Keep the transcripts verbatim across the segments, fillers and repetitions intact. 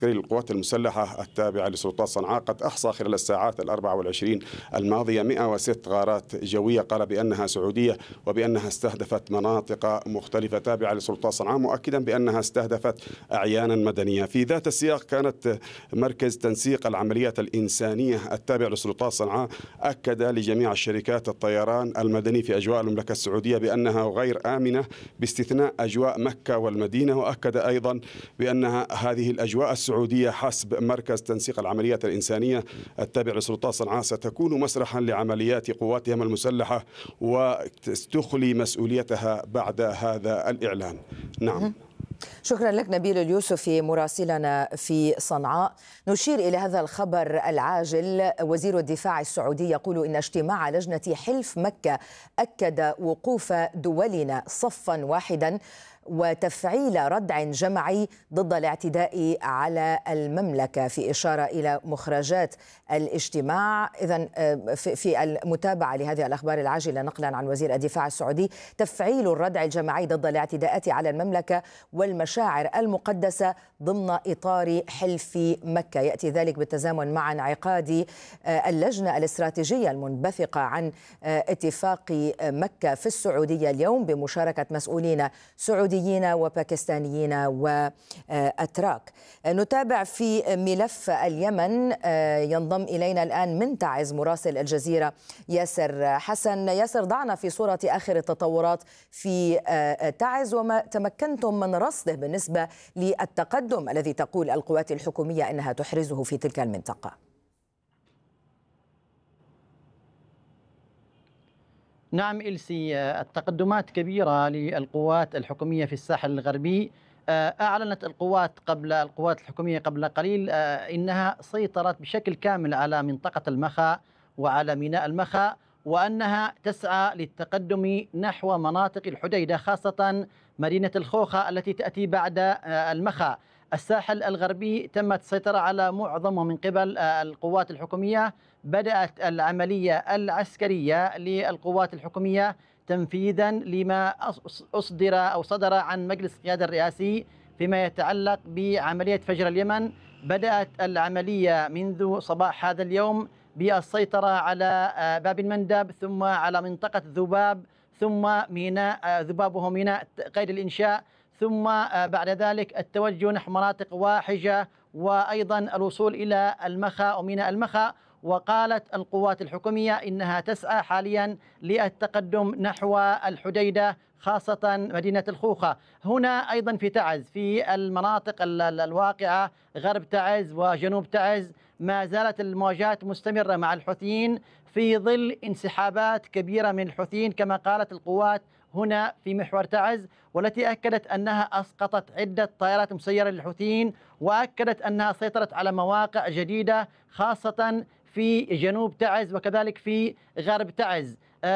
القوات المسلحة التابعة لسلطات صنعاء قد أحصى خلال الساعات الأربع والعشرين الماضية مئة وست غارات جوية قال بأنها سعودية وبأنها استهدفت مناطق مختلفة تابعة لسلطات صنعاء، مؤكدا بأنها استهدفت أعيانا مدنية. في ذات السياق كانت مركز تنسيق العمليات الإنسانية التابع لسلطات صنعاء أكد لجميع الشركات الطيران المدني في أجواء المملكة السعودية بأنها غير آمنة باستثناء أجواء مكة والمدينة، وأكد أيضا بأنها هذه الأجواء السعودية حسب مركز تنسيق العمليات الإنسانية التابع لسلطات صنعاء ستكون مسرحا لعمليات قواتهم المسلحة وتخلي مسؤوليتها بعد هذا الإعلان. نعم. شكرا لك نبيل اليوسفي مراسلنا في صنعاء. نشير إلى هذا الخبر العاجل. وزير الدفاع السعودي يقول إن اجتماع لجنة حلف مكة أكد وقوف دولنا صفا واحدا وتفعيل ردع جمعي ضد الاعتداء على المملكة، في إشارة إلى مخرجات الاجتماع. إذن في المتابعة لهذه الأخبار العاجلة نقلا عن وزير الدفاع السعودي، تفعيل الردع الجماعي ضد الاعتداءات على المملكة والمشاعر المقدسة ضمن إطار حلف مكة. يأتي ذلك بالتزامن مع انعقاد اللجنة الاستراتيجية المنبثقة عن اتفاق مكة في السعودية اليوم بمشاركة مسؤولين سعوديين وباكستانيين وأتراك. نتابع في ملف اليمن. ينضم إلينا الآن من تعز مراسل الجزيرة ياسر حسن. ياسر، ضعنا في صورة آخر التطورات في تعز وما تمكنتم من رصده بالنسبة للتقدم الذي تقول القوات الحكومية أنها تحرزه في تلك المنطقة. نعم إلسي، التقدمات كبيرة للقوات الحكومية في الساحل الغربي. أعلنت القوات قبل القوات الحكومية قبل قليل إنها سيطرت بشكل كامل على منطقة المخا وعلى ميناء المخا، وأنها تسعى للتقدم نحو مناطق الحديدة، خاصة مدينة الخوخة التي تأتي بعد المخا. الساحل الغربي تمت السيطرة على معظمه من قبل القوات الحكومية. بدأت العملية العسكرية للقوات الحكومية تنفيذا لما أصدر أو صدر عن مجلس القيادة الرئاسي فيما يتعلق بعملية فجر اليمن. بدأت العملية منذ صباح هذا اليوم بالسيطرة على باب المندب، ثم على منطقة ذباب، ثم ميناء ذباب وهو ميناء قيد الإنشاء، ثم بعد ذلك التوجه نحو مناطق واحجة، وأيضا الوصول إلى المخا وميناء المخا. وقالت القوات الحكومية إنها تسعى حاليا للتقدم نحو الحديدة، خاصة مدينة الخوخة. هنا أيضا في تعز، في المناطق الواقعة غرب تعز وجنوب تعز، ما زالت المواجهات مستمرة مع الحوثيين في ظل انسحابات كبيرة من الحوثيين كما قالت القوات هنا في محور تعز، والتي أكدت أنها أسقطت عدة طائرات مسيرة للحوثيين، وأكدت أنها سيطرت على مواقع جديدة خاصة في جنوب تعز وكذلك في غرب تعز.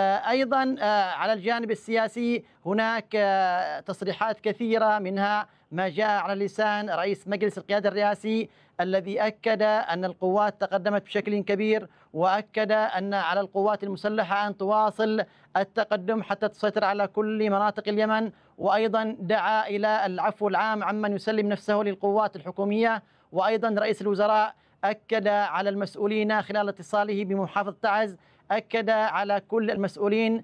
أيضا على الجانب السياسي هناك تصريحات كثيرة، منها ما جاء على لسان رئيس مجلس القيادة الرئاسي الذي أكد أن القوات تقدمت بشكل كبير، وأكد أن على القوات المسلحة أن تواصل التقدم حتى تسيطر على كل مناطق اليمن. وأيضا دعا إلى العفو العام عمن يسلم نفسه للقوات الحكومية. وأيضا رئيس الوزراء أكد على المسؤولين خلال اتصاله بمحافظة تعز، أكد على كل المسؤولين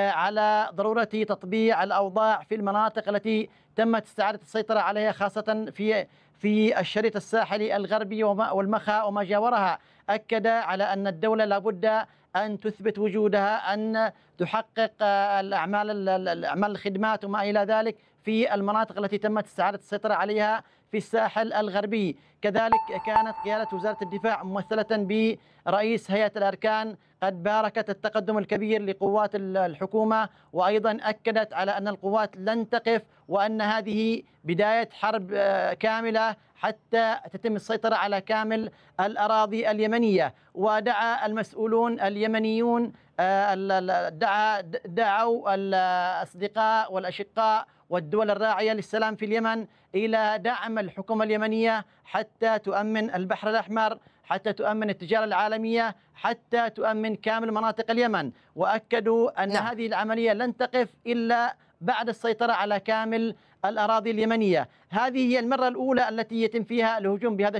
على ضرورة تطبيع الأوضاع في المناطق التي تمت استعادة السيطرة عليها، خاصة في في الشريط الساحلي الغربي والمخا وما جاورها. أكد على أن الدولة لابد أن تثبت وجودها، أن تحقق الأعمال الأعمال الخدمات وما إلى ذلك في المناطق التي تمت استعادة السيطرة عليها في الساحل الغربي. كذلك كانت قيادة وزارة الدفاع ممثلة برئيس هيئة الأركان قد باركت التقدم الكبير لقوات الحكومة، وأيضا أكدت على أن القوات لن تقف، وأن هذه بداية حرب كاملة حتى تتم السيطرة على كامل الأراضي اليمنية. ودعا المسؤولون اليمنيون دعا دعوا الأصدقاء والأشقاء والدول الراعية للسلام في اليمن إلى دعم الحكومة اليمنية حتى تؤمن البحر الأحمر، حتى تؤمن التجارة العالمية، حتى تؤمن كامل مناطق اليمن. وأكدوا أن نعم. هذه العملية لن تقف إلا بعد السيطرة على كامل الأراضي اليمنية. هذه هي المرة الأولى التي يتم فيها الهجوم بهذا